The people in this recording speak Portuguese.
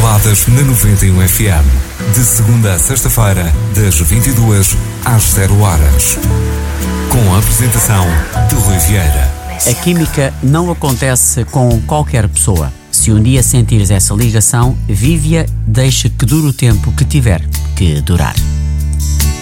baladas na 91 FM. De segunda a sexta-feira, das 22 às 0 horas. Com a apresentação de Rui Vieira. A química não acontece com qualquer pessoa. Se um dia sentires essa ligação, vive-a, deixa que dure o tempo que tiver que durar.